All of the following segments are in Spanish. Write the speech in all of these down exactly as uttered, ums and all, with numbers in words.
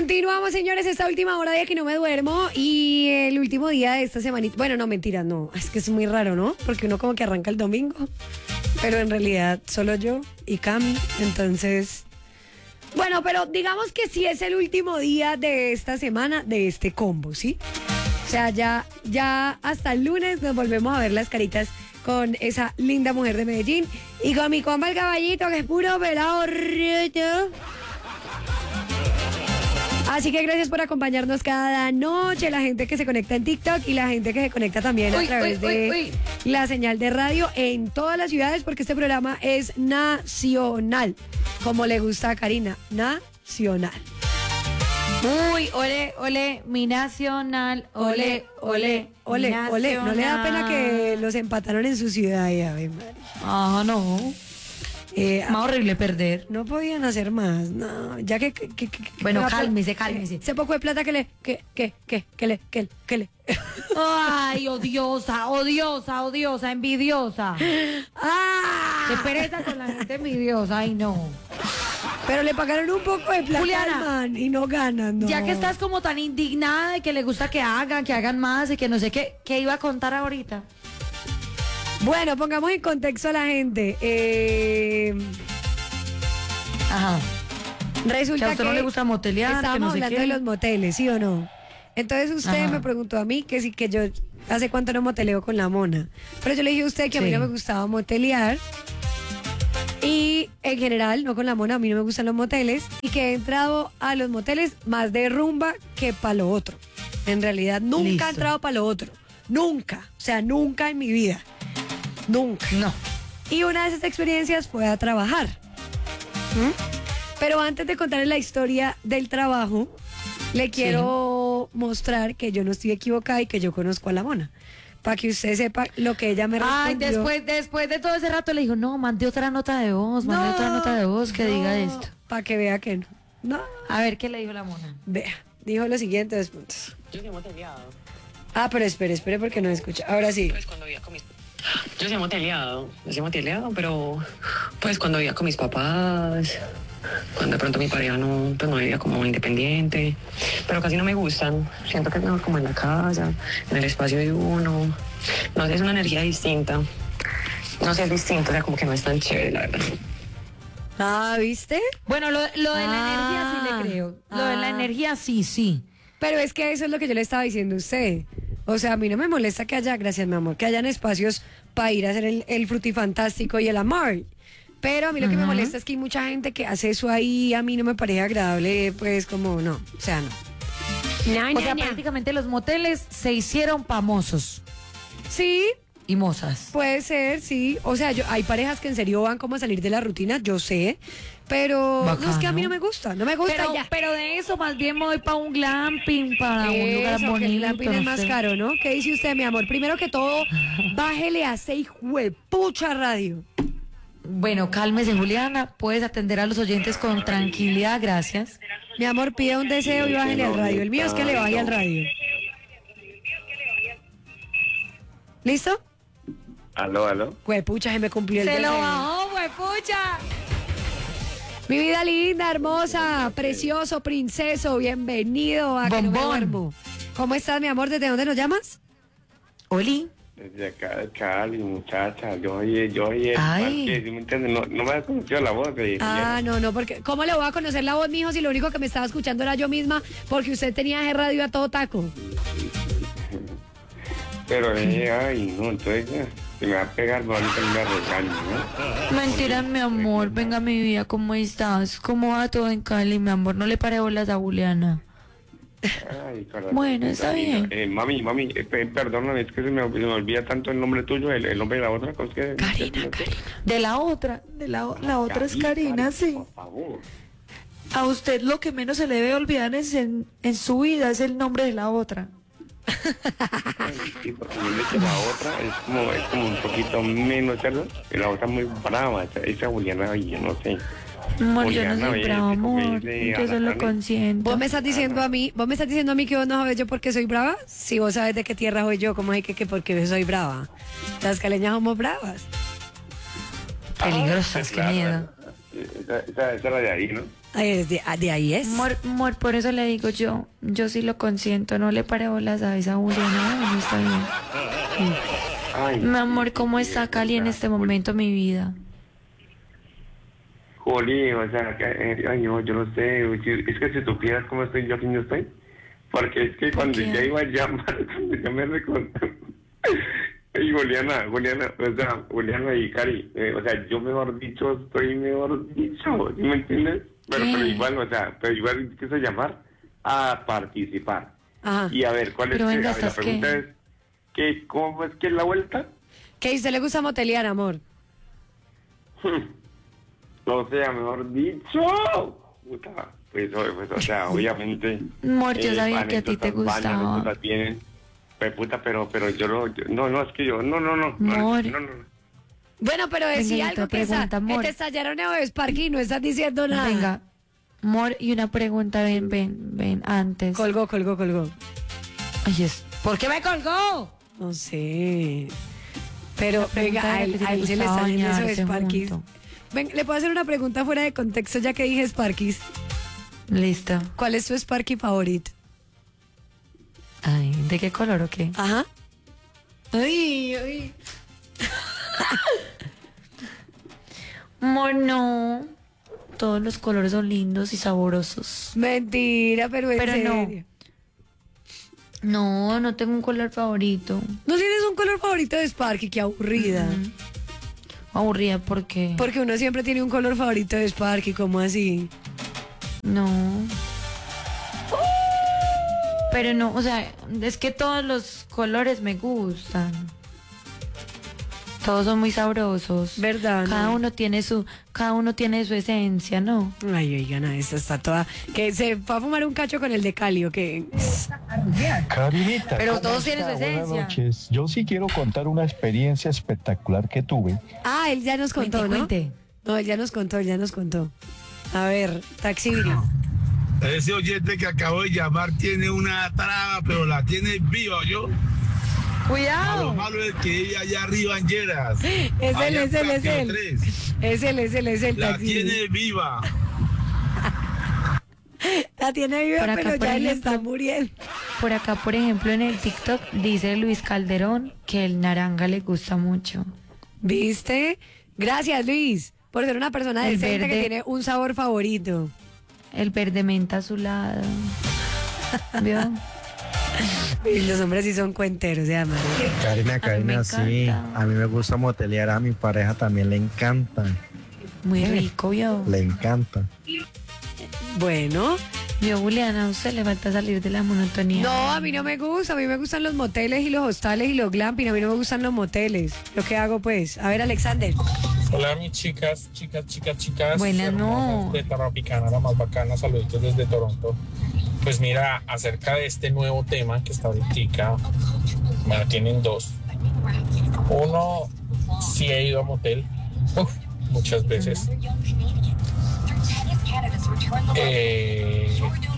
Continuamos, señores, esta última hora de que no me duermo y el último día de esta semanita. Bueno, no, mentira, no. Es que es muy raro, ¿no? Porque uno como que arranca el domingo, pero en realidad solo yo y Cami. Entonces, bueno, pero digamos que sí es el último día de esta semana de este combo, ¿sí? O sea, ya, ya hasta el lunes nos volvemos a ver las caritas con esa linda mujer de Medellín y con mi compa el caballito, que es puro pelado rito. Así que gracias por acompañarnos cada noche, la gente que se conecta en TikTok y la gente que se conecta también uy, a través uy, de uy, uy. la señal de radio en todas las ciudades, porque este programa es nacional, como le gusta a Karina, nacional. Uy, ole, ole, mi nacional, ole, ole, ole, mi ole. ¿No le da pena que nacional. los empataron en su ciudad? Ya, Ave María. Ah, no. Eh, Más horrible perder. No podían hacer más, no, ya que... que, que, que Bueno, que- cálmese, cálmese. Ese poco de plata que le... que, que, que, que le... que, que le... Ay, odiosa, odiosa, odiosa, envidiosa. ¡Ah! Qué pereza con la gente envidiosa, ay no. Pero le pagaron un poco de plata Juliana, al man y no ganan, no. Ya que estás como tan indignada de que le gusta que hagan, que hagan más y que no sé qué, ¿qué iba a contar ahorita? Bueno, pongamos en contexto a la gente. Eh, Ajá. resulta Que a usted que no le gusta motelear, que estábamos no sé hablando qué. de los moteles, ¿sí o no? Entonces usted Ajá. me preguntó a mí que sí, que yo hace cuánto no moteleo con la mona. Pero yo le dije a usted que a mí Sí. no me gustaba motelear. Y en general, no con la mona, a mí no me gustan los moteles. Y que he entrado a los moteles más de rumba que para lo otro. En realidad, nunca Listo. he entrado para lo otro. Nunca. O sea, nunca en mi vida. Nunca. No. Y una de esas experiencias fue a trabajar. ¿Mm? Pero antes de contarles la historia del trabajo, le quiero mostrar que yo no estoy equivocada y que yo conozco a la mona. Para que usted sepa lo que ella me respondió. Ay, después, después de todo ese rato le dijo, no, mande otra nota de voz, mande No, otra nota de voz que no, diga esto. Para que vea que no. No, A ver, ¿qué le dijo la mona? vea. Dijo lo siguiente, dos puntos. Yo sí he moteleado. Ah, pero espere, espere porque no escucha. Ahora sí. Pues cuando vivía con mis... Yo sí he moteleado, yo sí he moteleado, pero pues cuando vivía con mis papás, cuando de pronto mi pareja no, pues no vivía como independiente, pero casi no me gustan. Siento que es mejor como en la casa, en el espacio de uno. No sé, es una energía distinta. No sé, es distinto, o sea, como que no es tan chévere, la verdad. Ah, ¿viste? Bueno, lo, lo de la Ah, energía sí le creo. Lo de la ah. energía sí, sí. Pero es que eso es lo que yo le estaba diciendo a usted. O sea, a mí no me molesta que haya, gracias mi amor, que hayan espacios para ir a hacer el, el frutifantástico y el amor. Pero a mí lo que me Ujú. molesta es que hay mucha gente que hace eso ahí, a mí no me parece agradable, pues como no, o sea, no. No, O sea, prácticamente los moteles se hicieron famosos Sí, y mozas. puede ser, sí. O sea, yo, hay parejas que en serio van como a salir de la rutina, yo sé. Pero no es que a mí no me gusta, no me gusta Pero, ya. pero de eso más bien me voy para un glamping, para un lugar Eso, que el bonito. glamping es no más sé. caro, ¿no? ¿Qué dice usted, mi amor? Primero que todo, bájele a seis juepucha radio. Bueno, cálmese, Juliana. Puedes atender a los oyentes con tranquilidad, gracias. Mi amor, pida un deseo y bájele al radio. El mío es que le baje al radio. ¿Listo? Aló, aló. Juepucha, se me cumplió el Se deseo. lo bajó, huepucha. Mi vida linda, hermosa, precioso, princeso, bienvenido a Que No Me Bombón. Duermo. ¿Cómo estás, mi amor? ¿Desde dónde nos llamas? Oli. Desde acá de Cali, muchacha. Yo oye, yo oye, Ay. parque, ¿sí me entiendes? No, no me has conocido la voz de Ah, no, no, porque ¿cómo le voy a conocer la voz, mijo, si lo único que me estaba escuchando era yo misma? Porque usted tenía ese radio a todo taco. Pero, eh, ay, no, entonces, eh, se me va a pegar, no, ahorita me regaño, ¿no? Mentira, mi amor. Venga, mi vida, ¿cómo estás? ¿Cómo va todo en Cali, mi amor? No le pare bolas a Juliana. Ay, corazón. Bueno, está bien. Eh, mami, mami, eh, pe- perdóname, es que se me, se me olvida tanto el nombre tuyo, el, el nombre de la otra cosa que... Karina, Karina. De la otra, de la, o- la otra es Karina, sí. Por favor. A usted lo que menos se le debe olvidar es en, en su vida es el nombre de la otra. Sí, porque yo le eché la otra, es como, es como un poquito menos, ¿cierto? Y la otra muy brava, esa, esa Juliana, y yo no sé. Amor, yo no Juliana, soy oye, brava, ese como amor. dice Yo solo Alejandro. consiento. ¿Vos me estás diciendo a mí, vos me estás diciendo a mí que vos no sabes yo por qué soy brava? Si vos sabes de qué tierra soy yo, ¿cómo es que, que por qué soy brava? Las caleñas somos bravas. Peligrosas, Ah, qué claro, miedo. Esa, esa, esa era de ahí, ¿no? Ay, de, de ahí es. Amor, amor, por eso le digo yo, yo sí lo consiento, no le pare bolas a esa Juliana, no está bien. Ay, Mi amor, ¿cómo está Cali en este momento, mi vida? Juli, o sea, que, eh, ay, no, yo no sé, es que si supieras cómo estoy yo aquí no estoy, porque es que cuando qué? ya iba a llamar, cuando ya me recordé, y Juliana, Juliana, o sea, Juliana y Cari, eh, o sea, yo mejor dicho, estoy mejor dicho, ¿sí me entiendes? Pero, ¿Qué? pero igual, o sea, pero igual quiso llamar a participar. Ajá. Y a ver, ¿cuál Pero es? que- venga, a ver, la ¿estás pregunta qué? es, ¿qué, ¿cómo es que es la vuelta? ¿Qué a usted le gusta motelear, amor? O sea, mejor dicho, puta, pues, o- pues, o sea, obviamente. Amor, yo sabía que a ti te anécdotas, varias gustaba. anécdotas tienen, pues, puta, pero, pero yo no, yo- no, no, es que yo, no, no, no, no, Amor. no, no, no. Bueno, pero decía Venga, y algo otra que, esa- pregunta, que amor. te estallaron a Sparky y no estás diciendo nada. Venga, amor, y una pregunta, ven, ven, ven, antes. Colgó, colgó, colgó. Ay, es... ¿Por qué me colgó? No sé. Pero, La pregunta venga, a era él, que si a le él se le gustaba está yendo eso de bañarse Sparky. junto. Ven, ¿le puedo hacer una pregunta fuera de contexto ya que dije Sparky? Listo. ¿Cuál es tu Sparky favorito? Ay, ¿de qué color o qué? Ajá. Ay, ay. Amor, no. Todos los colores son lindos y sabrosos. Mentira, pero en Pero no. serio. No, no tengo un color favorito. ¿No tienes un color favorito de Sparky? Qué aburrida. Aburrida porque... Porque uno siempre tiene un color favorito de Sparky, ¿cómo así? No. Pero no, o sea, es que todos los colores me gustan. Todos son muy sabrosos. ¿Verdad? Cada no? uno tiene su, cada uno tiene su esencia, ¿no? Ay, oigan, esta está toda... Que se fue a fumar un cacho con el de Cali, ¿o qué? Karinita, Pero ¿cómo todos tienen está? su Buenas esencia. noches. Yo sí quiero contar una experiencia espectacular que tuve. Ah, él ya nos contó, Cuente, ¿no? cuente. No, él ya nos contó, él ya nos contó. A ver, Taxi Viri. Ese oyente que acabo de llamar tiene una traba, pero la tiene viva, yo. A lo Cuidado. malo es que ella allá arriba en Lleras. Es él, allá es en él, es Patio él. tres, Es él, es él, es él, La Taxi Viri. tiene viva. La tiene viva, Por acá, pero por ya él ejemplo. está muriendo. Por acá, por ejemplo, en el TikTok dice Luis Calderón que el naranja le gusta mucho. ¿Viste? Gracias, Luis, por ser una persona El decente que verde. tiene un sabor favorito. El verde menta azulado. ¿Vio? Y los hombres sí son cuenteros, se llaman. Karina, me Karina, sí. encanta. A mí me gusta motelear, a mi pareja también le encanta. Muy rico, ¿vio? Le encanta. Bueno. Vio, Juliana, a usted le falta salir de la monotonía. No, a mí no me gusta. A mí me gustan los moteles y los hostales y los glamping. A mí no me gustan los moteles. ¿Lo que hago, pues? A ver, Alexander. Hola mis chicas, chicas, chicas, chicas. Buenas, no. hermosas de Tarapicana, la más bacana, saluditos desde Toronto. Pues mira, acerca de este nuevo tema que está ahorita, bueno, tienen dos. Uno, sí he ido a motel, uf, muchas veces. Eh,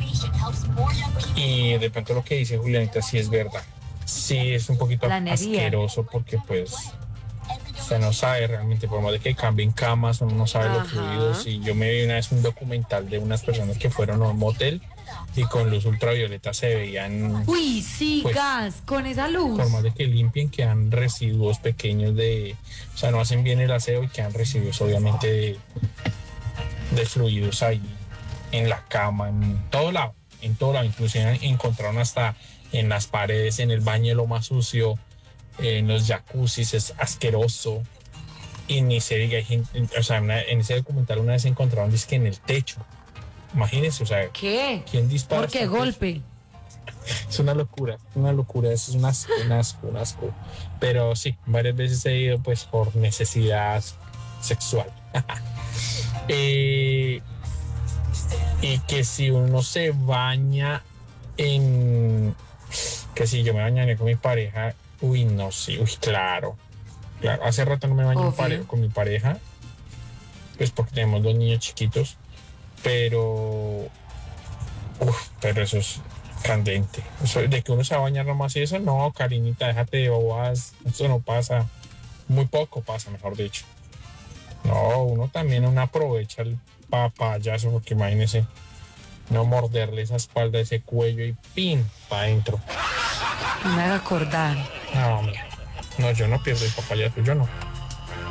y de pronto lo que dice Julianita sí es verdad. Sí es un poquito Planería. asqueroso porque pues usted no sabe realmente, por más de que cambien camas, uno no sabe Ajá. los fluidos. Y yo me vi una vez un documental de unas personas que fueron a un motel y con luz ultravioleta se veían, Uy, sí, Pues, gas, con esa luz. por más de que limpien, quedan residuos pequeños de, o sea, no hacen bien el aseo y quedan residuos obviamente de, de fluidos ahí en la cama, en todo lado, en todo lado. Inclusive encontraron hasta en las paredes, en el baño lo más sucio, en los jacuzzis, es asqueroso. Y ni se diga, hay gente- o sea, una- en ese documental una vez encontraron disque en el techo. Imagínense, o sea, ¿Qué? ¿quién dispara? ¿Por qué hasta el golpe? Es una locura, una locura, eso es un asco, un asco, un asco. Pero sí, varias veces he ido pues por necesidad sexual. Eh, y que si uno se baña en... Que si yo me bañaré con mi pareja, uy, no, sí, uy, claro. Claro, hace rato no me baño en Obvio. pare- con mi pareja, pues porque tenemos dos niños chiquitos, pero... Uf, pero eso es candente. Eso, de que uno se va a bañar nomás y eso, no, Karinita, déjate de bobas. Eso no pasa. Muy poco pasa, mejor dicho. No, No, uno también uno aprovecha el papayazo, porque imagínese, no morderle esa espalda, ese cuello y ¡pin! Para adentro. No me haga acordar. No, hombre. No, yo no pierdo el papayazo, yo no.